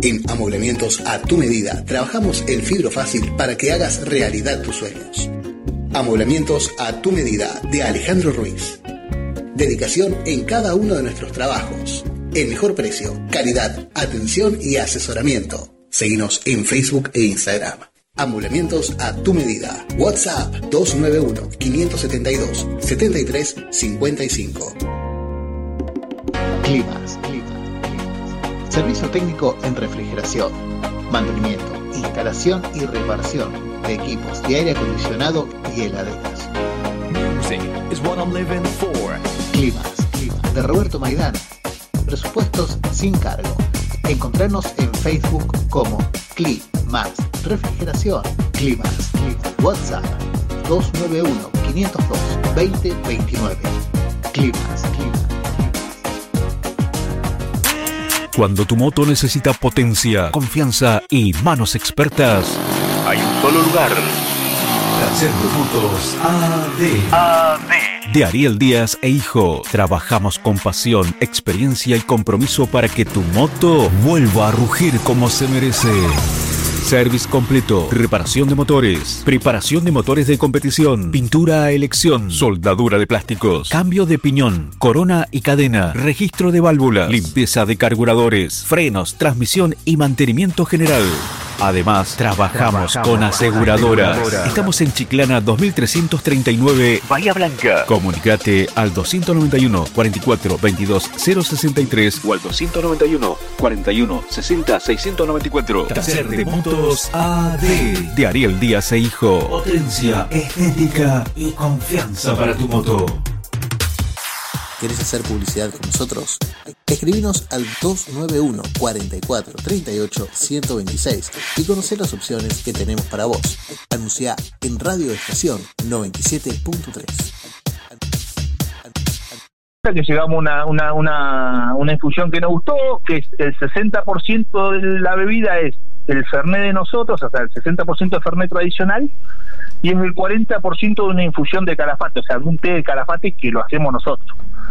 En Amoblamientos a tu medida, trabajamos el fibro fácil para que hagas realidad tus sueños. Amoblamientos a tu medida, de Alejandro Ruiz. Dedicación en cada uno de nuestros trabajos. El mejor precio, calidad, atención y asesoramiento. Seguinos en Facebook e Instagram. Amoblamientos a tu medida. WhatsApp 291-572-7355. Climas. Servicio técnico en refrigeración, mantenimiento, instalación y reparación de equipos de aire acondicionado y heladeras. Music is what I'm living for. Climas, de Roberto Maidana. Presupuestos sin cargo. Encontrarnos en Facebook como Climas Refrigeración. Climas. WhatsApp 291-502-2029. Climas. Cuando tu moto necesita potencia, confianza y manos expertas, hay un solo lugar. Taller de Motos AD. De Ariel Díaz e Hijo. Trabajamos con pasión, experiencia y compromiso para que tu moto vuelva a rugir como se merece. Service completo, reparación de motores, preparación de motores de competición, pintura a elección, soldadura de plásticos, cambio de piñón, corona y cadena, registro de válvulas, limpieza de carburadores, frenos, transmisión y mantenimiento general. Además, trabajamos con aseguradoras. Estamos en Chiclana 2339, Bahía Blanca. Comunicate al 291 44 22 063 o al 291 41 60 694. Taller de Motos AD. De Ariel Díaz e Hijo. Potencia, estética y confianza para tu moto. ¿Querés hacer publicidad con nosotros? Escribinos al 291 44 38 126 y conocer las opciones que tenemos para vos. Anunciá en Radio Estación 97.3. Que llegamos a una infusión que nos gustó, que es el 60% de la bebida es el Fernet de nosotros, o sea, el 60% de Fernet tradicional, y es el 40% de una infusión de calafate, o sea, un té de calafate que lo hacemos nosotros.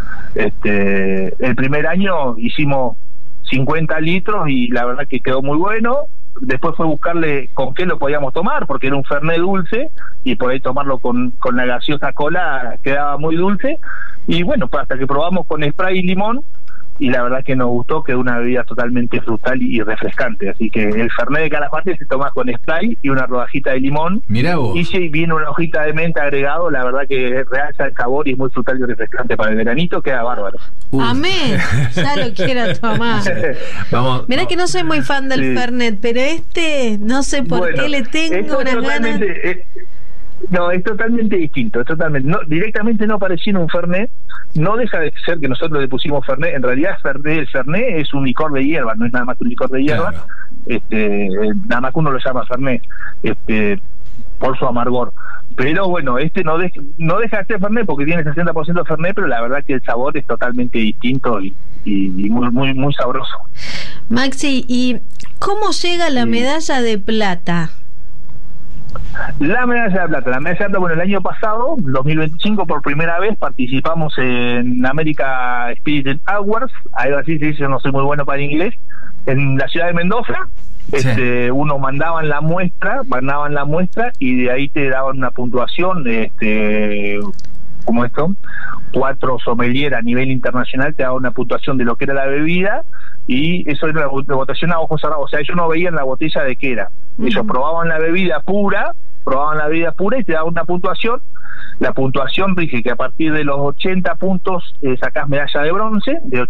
El primer año hicimos 50 litros y la verdad que quedó muy bueno. Después fue buscarle con qué lo podíamos tomar, porque era un Fernet dulce y por ahí tomarlo con la gaseosa cola quedaba muy dulce. Y bueno, pues hasta que probamos con spray y limón, y la verdad que nos gustó, que es una bebida totalmente frutal y refrescante. Así que el Fernet de calafate se toma con spray y una rodajita de limón. Mirá vos. Y si viene una hojita de menta agregado, la verdad que realza el sabor y es muy frutal y refrescante para el veranito, queda bárbaro. Amén, ya lo quiero tomar. Mirá que no soy muy fan del Fernet, pero no sé por qué le tengo unas ganas. No, es totalmente distinto, directamente no pareciera un Fernet. No deja de ser que nosotros le pusimos Fernet. En realidad el Fernet es un licor de hierba, no es nada más que un licor de hierba. Claro. Nada más que uno lo llama Fernet por su amargor. Pero bueno, no deja de ser Fernet porque tiene 60% Fernet, pero la verdad que el sabor es totalmente distinto y muy, muy sabroso. Maxi, ¿y cómo llega la medalla de plata? La medalla de plata, bueno, el año pasado, 2025, por primera vez participamos en America Spirit Awards, algo así se dice, yo no soy muy bueno para el inglés, en la ciudad de Mendoza. Uno mandaban la muestra y de ahí te daban una puntuación, como esto, 4 sommelier a nivel internacional te daban una puntuación de lo que era la bebida, y eso era una votación a ojos cerrados, o sea, ellos no veían la botella de qué era. Ellos probaban la bebida pura y te daban una puntuación. La puntuación rige que a partir de los 80 puntos sacás medalla de bronce, de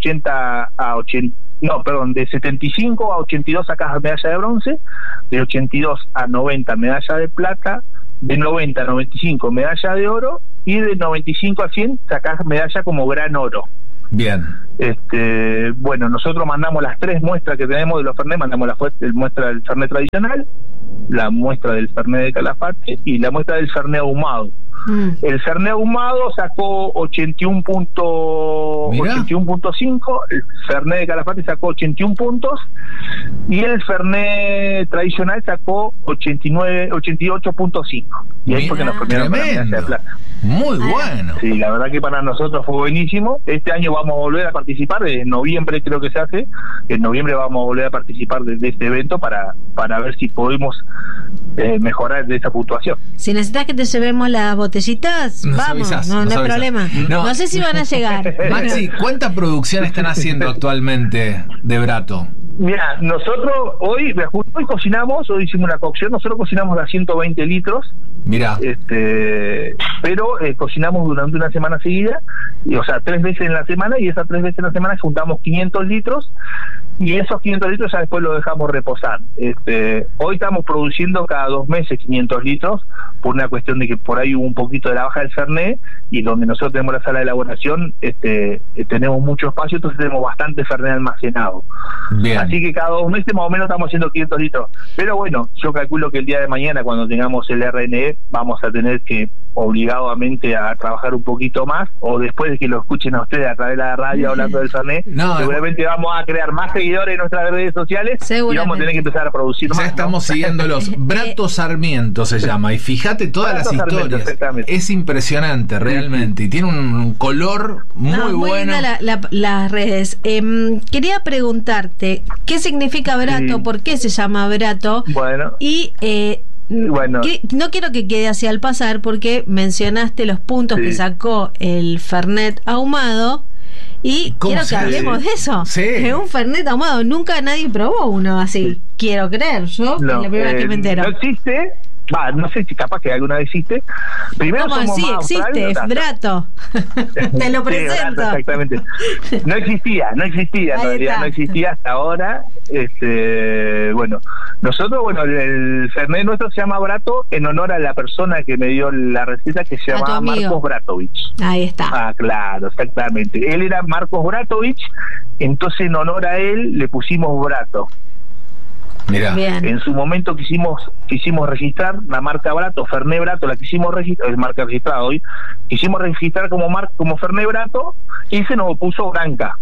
75 a 82 sacás medalla de bronce, de 82 a 90 medalla de plata, de 90 a 95 medalla de oro, y de 95 a 100 sacás medalla como gran oro. Bien. Bueno, nosotros mandamos las 3 muestras que tenemos de los Fernet, mandamos la muestra del Fernet tradicional, la muestra del Fernet de calafate y la muestra del Fernet ahumado. El Fernet ahumado sacó 81.5, el Fernet de calafate sacó 81 puntos y el Fernet tradicional sacó 88.5. Y ahí fue que nos premiaron con la medalla de plata. Muy bueno. Sí, la verdad que para nosotros fue buenísimo. Este año vamos a volver a participar participar, en noviembre creo que se hace, en noviembre vamos a volver a participar de este evento para ver si podemos mejorar de esa puntuación. Si necesitas que te llevemos las botellitas, vamos, no hay problema. No sé si van a llegar. Maxi, ¿cuánta producción están haciendo actualmente de Brato? Mira, nosotros hoy cocinamos, hoy hicimos una cocción, nosotros cocinamos a 120 litros. Mira. Pero cocinamos durante una semana seguida, o sea, 3 veces en la semana, y esas 3 veces en la semana juntamos 500 litros, y esos 500 litros ya después los dejamos reposar. Hoy estamos produciendo cada 2 meses 500 litros, por una cuestión de que por ahí hubo un poquito de la baja del Fernet, y donde nosotros tenemos la sala de elaboración, tenemos mucho espacio, entonces tenemos bastante Fernet almacenado. Bien. Así que cada 2 meses más o menos estamos haciendo 500 litros. Pero bueno, yo calculo que el día de mañana, cuando tengamos el RNE, vamos a tener que obligadamente a trabajar un poquito más, o después de que lo escuchen a ustedes a través de la radio hablando del Fernet, seguramente vamos a crear más seguidores en nuestras redes sociales y vamos a tener que empezar a producir más. Ya estamos siguiéndolos. Brato Sarmiento se llama, y fíjate todas las historias. Es impresionante realmente, y tiene un color muy bueno. Las redes. Quería preguntarte, ¿qué significa Brato? Sí. ¿Por qué se llama Brato? Bueno. Y no quiero que quede así al pasar, porque mencionaste los puntos que sacó el Fernet ahumado, y quiero que hablemos de eso. Es un Fernet ahumado, nunca nadie probó uno así, quiero creer, yo es la primera que me entero. No existe. No sé si capaz que alguna vez existe. Primero somos sí, existe, es Brato. Te lo presento. Brato, exactamente. No existía en realidad, no existía hasta ahora. Bueno, nosotros, el Fernet nuestro se llama Brato en honor a la persona que me dio la receta, que se llamaba Marcos Bratovich. Ahí está. Claro, exactamente. Él era Marcos Bratovich, entonces en honor a él le pusimos Brato. Mirá. En su momento quisimos registrar la marca Brato, Fernet Brato, la quisimos registrar, es marca registrada hoy, quisimos registrar como Fernet Brato, y se nos puso Branca.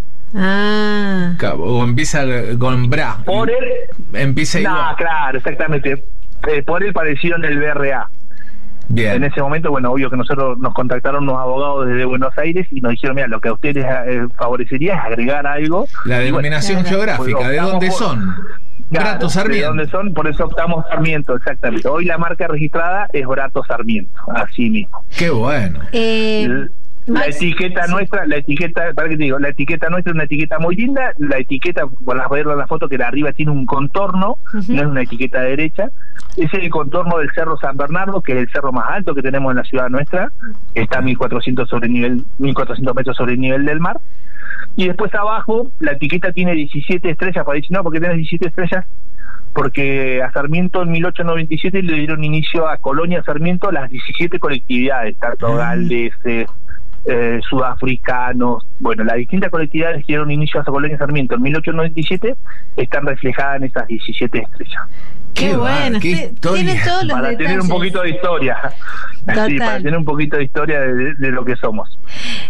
O empieza con Bra. Por él. Empieza igual. Claro, exactamente. Por él parecido en el BRA. Bien. En ese momento, obvio que nosotros nos contactaron unos abogados desde Buenos Aires y nos dijeron, mira, lo que a ustedes favorecería es agregar algo. La denominación geográfica, ¿de dónde son? Brato Sarmiento. ¿De dónde son? Por eso optamos Sarmiento, exactamente. Hoy la marca registrada es Brato Sarmiento, así mismo. Qué bueno. La etiqueta nuestra, la etiqueta nuestra es una etiqueta muy linda. La etiqueta, podrás verlo en la foto, que de arriba tiene un contorno, no es una etiqueta derecha. Es el contorno del Cerro San Bernardo, que es el cerro más alto que tenemos en la ciudad nuestra. Está a 1400 metros sobre el nivel del mar. Y después abajo, la etiqueta tiene 17 estrellas. Para decir, no, porque tienes 17 estrellas, porque a Sarmiento en 1897 le dieron inicio a Colonia Sarmiento las 17 colectividades, tanto galdeses, sudafricanos, las distintas colectividades que dieron inicio a esa Colonia Sarmiento en 1897 están reflejadas en esas 17 estrellas. Qué bueno, tiene todos los para detalles. Tener un poquito de historia. Sí, para tener un poquito de historia de lo que somos.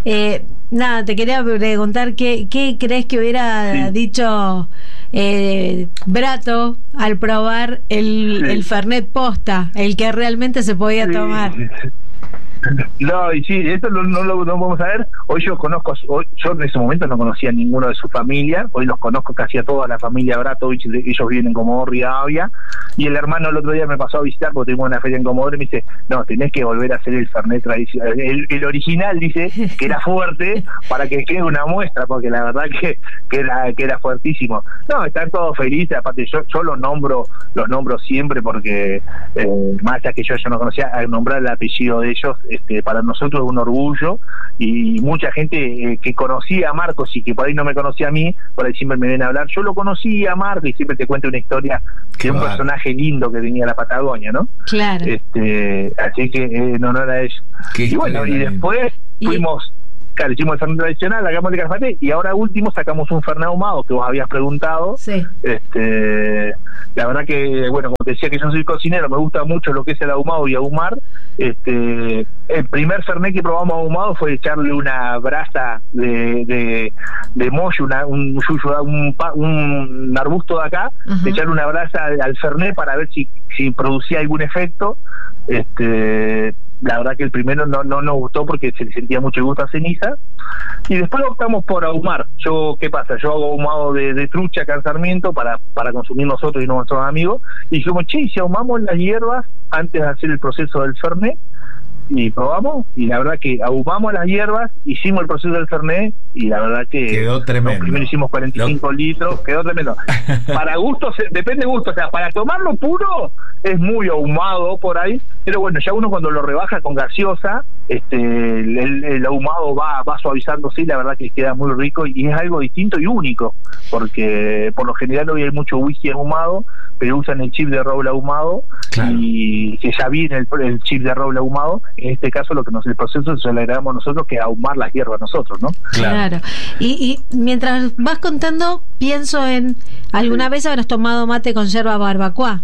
Te quería preguntar qué crees que hubiera dicho Brato al probar el Fernet posta, el que realmente se podía tomar. No, y sí, esto no lo vamos a ver. Hoy yo en ese momento no conocía a ninguno de su familia. Hoy los conozco casi a toda la familia Bratovich. Ellos vienen en Comodoro Rivadavia, y el hermano el otro día me pasó a visitar porque tuvimos una feria en Comodoro y me dice, no, tenés que volver a hacer el Fernet tradicional, el original, dice, que era fuerte, para que quede una muestra, porque la verdad que era fuertísimo. No, están todos felices. Aparte yo los nombro siempre, porque más allá que yo no conocía, al nombrar el apellido de ellos, para nosotros es un orgullo, y mucha gente que conocía a Marcos y que por ahí no me conocía a mí, por ahí siempre me ven a hablar. Yo lo conocí a Marcos y siempre te cuento una historia de un personaje lindo que tenía la Patagonia, ¿no? Claro. Así que en honor a ellos. Y después fuimos, hicimos el Fernet tradicional, hagamos el Calafate, y ahora último sacamos un Fernet ahumado que vos habías preguntado. Sí. la verdad que, bueno, como te decía que yo soy cocinero, me gusta mucho lo que es el ahumado y ahumar. El primer fernet que probamos ahumado fue echarle una brasa de molle, un arbusto de acá, echarle una brasa al fernet para ver si producía algún efecto. La verdad que el primero no nos gustó porque se le sentía mucho gusto a ceniza, y después optamos por ahumar. ¿Qué pasa? Yo hago ahumado de trucha acá en Sarmiento para consumir nosotros y nuestros amigos, y dijimos, si ahumamos las hierbas antes de hacer el proceso del fernet, y probamos, y la verdad que ahumamos las hierbas, hicimos el proceso del fernet, y la verdad que quedó tremendo. Primero hicimos 45 litros, quedó tremendo. Para gustos, depende de gusto, o sea, para tomarlo puro es muy ahumado por ahí, pero bueno, ya uno cuando lo rebaja con gaseosa, el ahumado va suavizándose, y la verdad que queda muy rico, y es algo distinto y único, porque por lo general hoy hay mucho whisky ahumado, pero usan el chip de roble ahumado, claro, y que ya viene el chip de roble ahumado. En este caso el proceso se lo agregamos nosotros, que es ahumar las hierbas nosotros, ¿no? Claro. Y mientras vas contando, pienso en, ¿alguna vez habrás tomado mate con yerba barbacoa?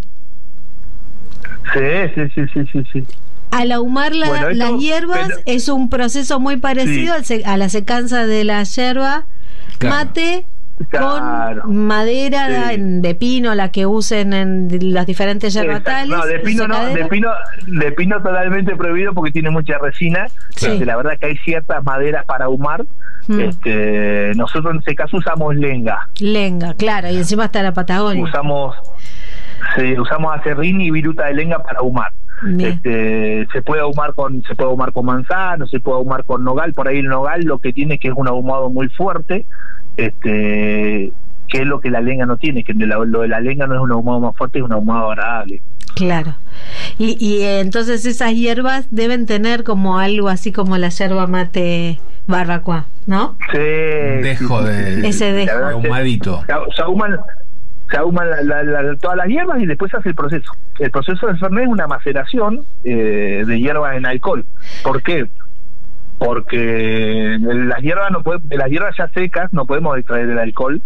Sí. Al ahumar las hierbas, es un proceso muy parecido a la secanza de la yerba, claro, mate con madera de pino, la que usen en las diferentes yerbetales. No, de pino totalmente prohibido porque tiene mucha resina. Sí. La verdad que hay ciertas maderas para ahumar. Nosotros en ese caso usamos lenga, claro, y encima está la Patagonia. Usamos acerrín y viruta de lenga para ahumar. Se puede ahumar con manzano, se puede ahumar con nogal. Por ahí el nogal lo que tiene es que es un ahumado muy fuerte, que es lo que la lenga no tiene, que lo de la lenga no es un ahumado más fuerte, es un ahumado agradable. Claro. Y entonces esas hierbas deben tener como algo así como la yerba mate barbacoa, ¿no? Sí. Ese dejo ahumadito. Se ahuman todas las hierbas, y después se hace el proceso. El proceso del fernet es una maceración de hierbas en alcohol. ¿Por qué? Porque de las hierbas ya secas no podemos extraer el alcohol.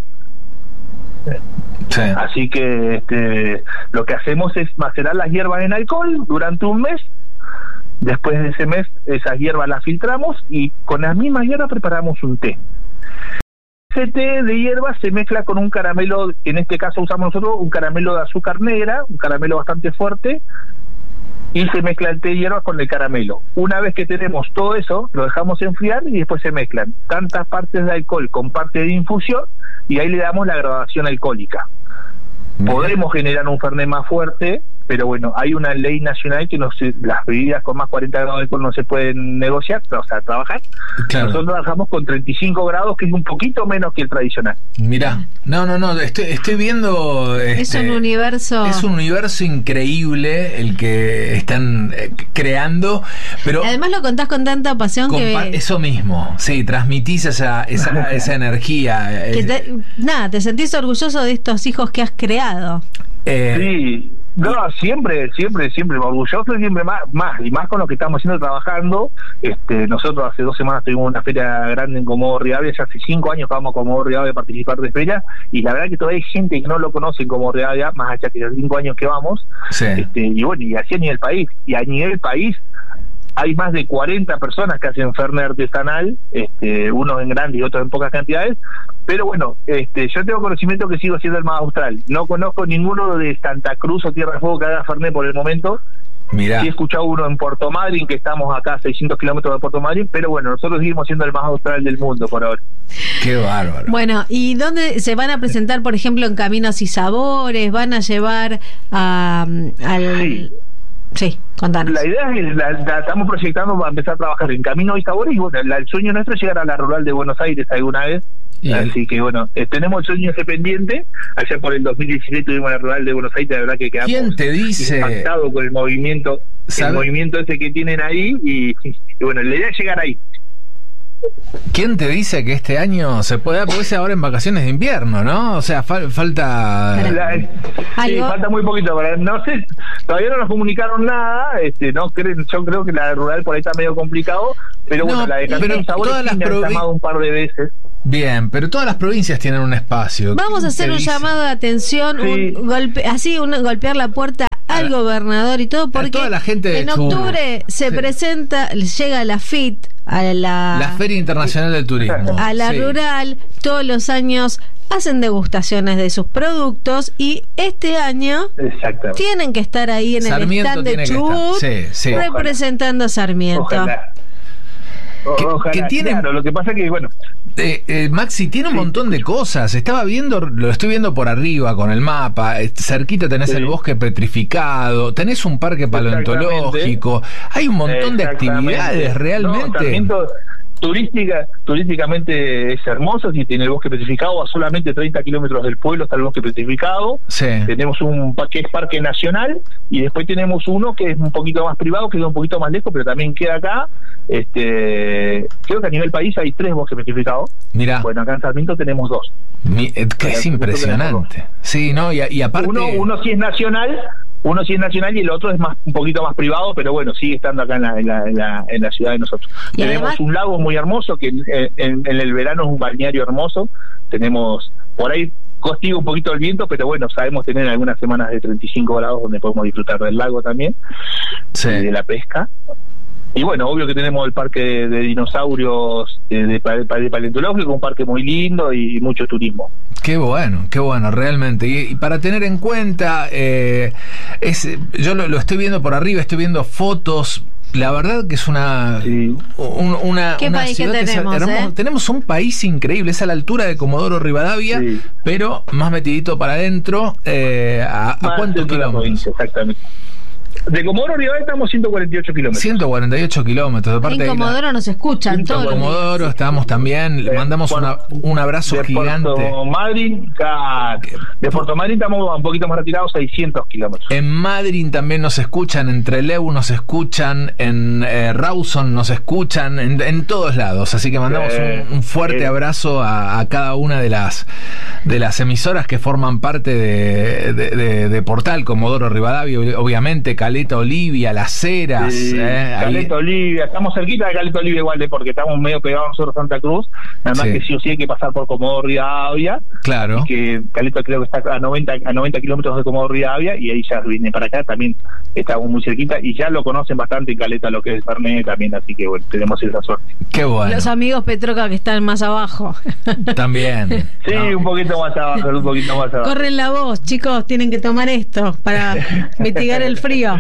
Sí. Así que lo que hacemos es macerar las hierbas en alcohol durante un mes. Después de ese mes, esas hierbas las filtramos, y con las mismas hierbas preparamos un té. Ese té de hierbas se mezcla con un caramelo, que en este caso usamos nosotros un caramelo de azúcar negra, un caramelo bastante fuerte, y se mezcla el té de hierbas con el caramelo. Una vez que tenemos todo eso, lo dejamos enfriar, y después se mezclan tantas partes de alcohol con parte de infusión, y ahí le damos la graduación alcohólica. Podemos generar un fernet más fuerte, pero bueno, hay una ley nacional que las bebidas con más 40 grados de alcohol no se pueden negociar, o sea, trabajar. Claro. Nosotros trabajamos con 35 grados, que es un poquito menos que el tradicional. Mirá, no, estoy viendo... es un universo increíble el que están creando, pero... Además lo contás con tanta pasión que... Eso mismo, sí, transmitís esa energía. Te sentís orgulloso de estos hijos que has creado. Sí. No, siempre orgulloso, siempre más con lo que estamos haciendo, trabajando. Nosotros hace 2 semanas tuvimos una feria grande en Comodoro Rivadavia, ya hace 5 años que vamos a Comodoro Rivadavia a participar de feria, y la verdad que todavía hay gente que no lo conoce en Comodoro Rivadavia, más allá que los 5 años que vamos. Sí. Y bueno, y así a nivel país, hay más de 40 personas que hacen fernet artesanal, unos en grandes y otros en pocas cantidades. Pero bueno, yo tengo conocimiento que sigo siendo el más austral. No conozco ninguno de Santa Cruz o Tierra del Fuego que haga fernet por el momento. Mirá. Sí he escuchado uno en Puerto Madryn, que estamos acá a 600 kilómetros de Puerto Madryn, pero bueno, nosotros seguimos siendo el más austral del mundo por ahora. Qué bárbaro. Bueno, ¿y dónde se van a presentar, por ejemplo, en Caminos y Sabores? ¿Van a llevar al...? Sí, contanos. La idea es, la estamos proyectando para empezar a trabajar en Caminos y Sabores, y bueno, el sueño nuestro es llegar a la rural de Buenos Aires alguna vez. Así que bueno, tenemos el sueño ese pendiente. Allá por el 2017 tuvimos la rural de Buenos Aires, la verdad que quedamos impactados con el movimiento ese que tienen ahí, y bueno, la idea es llegar ahí. ¿Quién te dice que este año se puede dar? Porque es ahora en vacaciones de invierno, ¿no? O sea, falta... Sí, falta muy poquito. No sé, todavía no nos comunicaron nada. Yo creo que la rural por ahí está medio complicado. Pero bueno, la de Canción Sabores sí me han llamado un par de veces. Bien, pero todas las provincias tienen un espacio. Vamos a hacer un llamado de atención, Sí. golpear la puerta al gobernador y todo, porque toda la gente de en octubre se presenta, llega la FIT, a la Feria Internacional del Turismo, a la rural, todos los años hacen degustaciones de sus productos y este año tienen que estar ahí en Sarmiento el stand de Chubut representando a Sarmiento. Ojalá, que tiene, claro, lo que pasa que, bueno... Maxi, tiene un montón de cosas. Estaba viendo, lo estoy viendo por arriba con el mapa. Cerquita tenés el bosque petrificado, tenés un parque paleontológico. Hay un montón de actividades realmente. Turísticamente es hermoso, si tiene el bosque petrificado, a solamente 30 kilómetros del pueblo está el bosque petrificado. Tenemos un que es parque nacional y después tenemos uno que es un poquito más privado, que queda un poquito más lejos, pero también queda acá. Creo que a nivel país hay 3 bosques petrificados. Mirá. Bueno, acá en Sarmiento tenemos 2. Que es impresionante. Sí, ¿no? Y aparte... Uno sí es nacional. Uno sí es nacional y el otro es un poquito más privado, pero bueno, sigue estando acá en la ciudad de nosotros. Y tenemos además, un lago muy hermoso, que en el verano es un balneario hermoso. Tenemos, por ahí castiga un poquito el viento, pero bueno, sabemos tener algunas semanas de 35 grados donde podemos disfrutar del lago también, de la pesca. Y bueno, obvio que tenemos el parque de dinosaurios de paleontológico, un parque muy lindo y mucho turismo. Qué bueno, realmente. Y para tener en cuenta, yo lo estoy viendo por arriba, estoy viendo fotos. La verdad que es una país ciudad que tenemos, hermosa. Tenemos un país increíble, es a la altura de Comodoro Rivadavia, pero más metidito para adentro. ¿A cuántos kilómetros? Exactamente. De Comodoro Rivadavia estamos 148 kilómetros. 148 kilómetros. En Comodoro nos escuchan todos. En Comodoro estamos también, le mandamos un abrazo gigante. De Puerto Madryn estamos un poquito más retirados, 600 kilómetros. En Madryn también nos escuchan, en Trelew nos escuchan, en Rawson nos escuchan, en todos lados. Así que mandamos un fuerte abrazo a cada una de las emisoras que forman parte de Portal Comodoro Rivadavia, obviamente. Caleta Olivia, Las Heras. Caleta Olivia, estamos cerquita de Caleta Olivia igual, porque estamos medio pegados nosotros a Santa Cruz. Nada más que sí o sí hay que pasar por Comodoro Rivadavia. Claro. Que Caleta creo que está a 90 kilómetros de Comodoro Rivadavia y ahí ya viene para acá, también estamos muy cerquita y ya lo conocen bastante en Caleta lo que es el Fernet también, así que bueno, tenemos esa suerte. Qué bueno. Los amigos Petroca que están más abajo. También. Sí, un poquito más abajo. Corren la voz, chicos, tienen que tomar esto para mitigar el frío.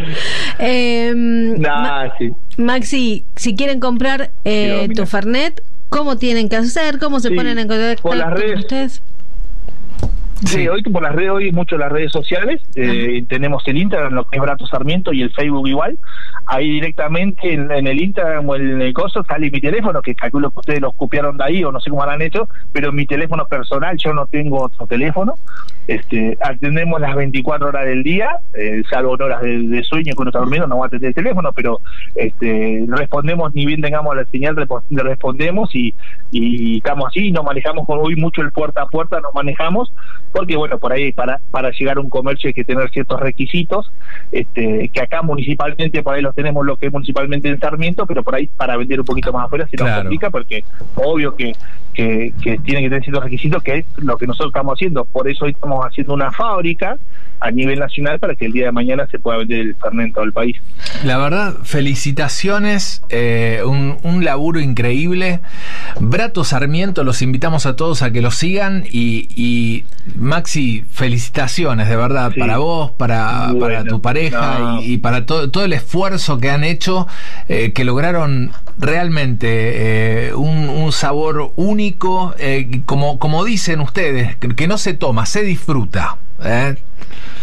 Maxi, si quieren comprar tu Fernet, ¿cómo tienen que hacer? ¿Cómo se ponen en contacto con ustedes? Sí, hoy por las redes, mucho las redes sociales, tenemos el Instagram, lo que es Brato Sarmiento, y el Facebook igual. Ahí directamente en el Instagram o en el coso sale mi teléfono, que calculo que ustedes lo copiaron de ahí o no sé cómo lo han hecho, pero mi teléfono personal, yo no tengo otro teléfono. Atendemos las 24 horas del día, salvo horas de sueño que uno está durmiendo, no va a atender el teléfono, pero respondemos, ni bien tengamos la señal, respondemos y estamos así, nos manejamos hoy mucho el puerta a puerta, nos manejamos, porque bueno, por ahí para llegar a un comercio hay que tener ciertos requisitos, que acá municipalmente por ahí los tenemos, lo que es municipalmente en Sarmiento, pero por ahí para vender un poquito más afuera se nos complica, porque obvio que tiene que tener ciertos requisitos, que es lo que nosotros estamos haciendo. Por eso hoy estamos haciendo una fábrica a nivel nacional para que el día de mañana se pueda vender el Fernet en todo el país. La verdad, felicitaciones, un laburo increíble. Brato Sarmiento, los invitamos a todos a que lo sigan y Maxi, felicitaciones de verdad, para vos, para tu pareja y para todo el esfuerzo que han hecho, que lograron realmente un sabor único, como dicen ustedes, que no se toma, se disfruta.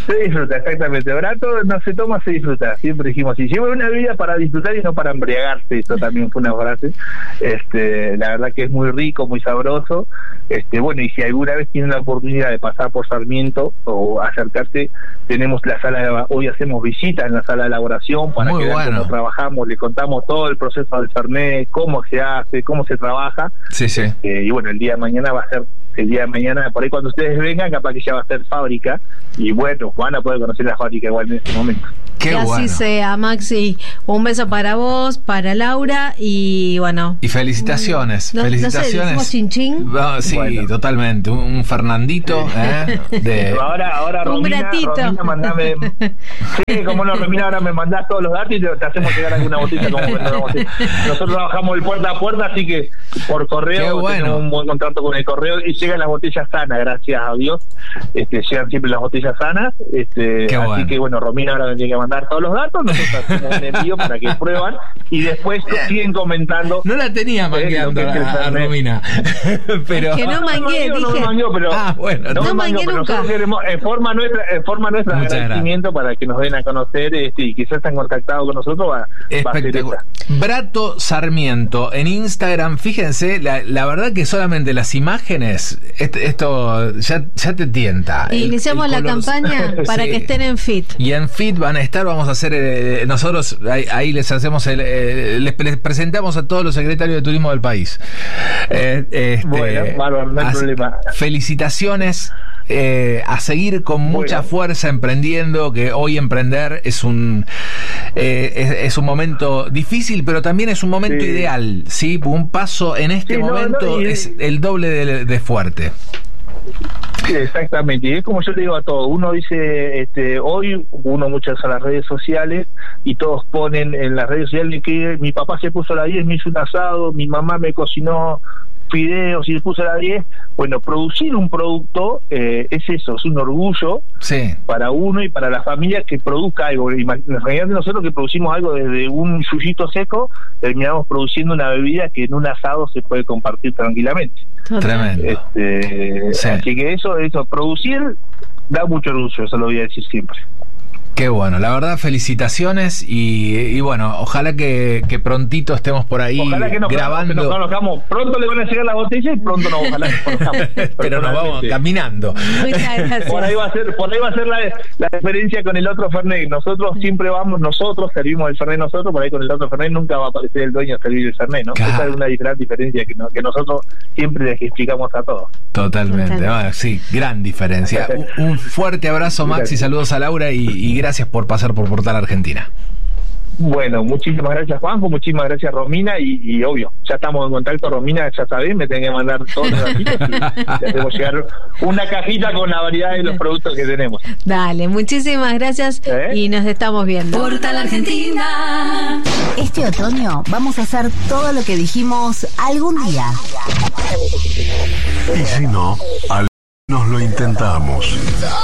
Se disfruta, exactamente. Brato no se toma, se disfruta. Siempre dijimos así. Siempre una bebida para disfrutar y no para embriagarse. Eso también fue una frase. La verdad que es muy rico, muy sabroso. Bueno, y si alguna vez tienen la oportunidad de pasar por Sarmiento o acercarse, tenemos la sala, hoy hacemos visitas en la sala de elaboración para que vean cómo trabajamos, le contamos todo el proceso del Fernet, cómo se hace, cómo se trabaja. Sí, sí. Y bueno, el día de mañana va a ser, por ahí cuando ustedes vengan, capaz que ya va a ser fábrica, y bueno, van a poder conocer la fábrica igual en este momento. Que así sea, Maxi. Un beso para vos, para Laura, y bueno. Y felicitaciones. Felicitaciones. No sé, chin chin. Sí, bueno. Totalmente. Un Fernandito. Ahora un Romina, mandame. Sí, como no, Romina, ahora me mandás todos los datos y te hacemos llegar alguna botella. Nosotros trabajamos de puerta a puerta, así que por correo tenemos un buen contrato con el correo y llegan las botellas sanas, gracias a Dios. Llegan siempre las botellas sanas. Así que bueno, Romina ahora me tiene que mandar todos los datos, nosotros hacemos un envío para que prueban y después siguen comentando. No la tenía mangueando a Romina. Pero es que no mangué, pero bueno, no mangué nunca. Queremos, en forma nuestra agradecimiento para que nos den a conocer y quizás están contactados con nosotros. Va a ser esa. Brato Sarmiento en Instagram, fíjense, la verdad que solamente las imágenes, esto ya te tienta. Iniciamos la campaña para que estén en FIT. Y en FIT van a estar, vamos a hacer, nosotros ahí les hacemos, les presentamos a todos los secretarios de turismo del país. Bueno, bárbaro, no hay problema. Felicitaciones. A seguir con mucha fuerza emprendiendo, que hoy emprender es un momento difícil, pero también es un momento ideal, ¿sí? Un paso en este momento es el doble de fuerte. Sí, exactamente, y es como yo te digo a todos, uno dice, hoy uno muchas a las redes sociales y todos ponen en las redes sociales que mi papá se puso a las 10, me hizo un asado, mi mamá me cocinó fideos y le puso a las 10. Bueno, producir un producto es eso, es un orgullo para uno y para la familia que produzca algo. Imagínate nosotros que producimos algo desde un yuyito seco, terminamos produciendo una bebida que en un asado se puede compartir tranquilamente. Tremendo. Así que eso, producir da mucho orgullo, eso lo voy a decir siempre. Qué bueno, la verdad, felicitaciones y bueno, ojalá que prontito estemos por ahí grabando. Que nos conozcamos. Pronto le van a llegar las botellas y pronto ojalá nos conozcamos. Pero nos vamos caminando. Muchas gracias. Por ahí va a ser la diferencia con el otro Fernet. Nosotros siempre servimos el Fernet nosotros, por ahí con el otro Fernet nunca va a aparecer el dueño a servir el Fernet, ¿no? Claro. Esa es una gran diferencia que nosotros siempre les explicamos a todos. Totalmente. Sí, gran diferencia. Un fuerte abrazo, Maxi, saludos a Laura y gracias por pasar por Portal Argentina. Bueno, muchísimas gracias, Juanjo, muchísimas gracias, Romina, y obvio, ya estamos en contacto, Romina, ya sabés, me tenés que mandar todos los datos y te hacemos llegar una cajita con la variedad de los productos que tenemos. Dale, muchísimas gracias y nos estamos viendo. Portal Argentina. Este otoño vamos a hacer todo lo que dijimos algún día. Y si no, al menos lo intentamos.